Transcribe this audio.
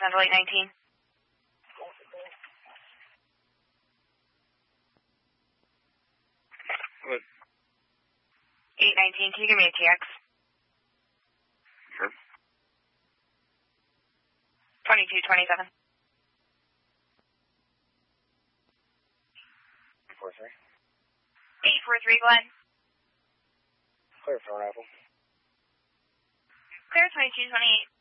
Central 819. What? 819, can you give me a TX? Sure. 2227. 843. 843, Glenn. Clear for arrival. Clear 2228.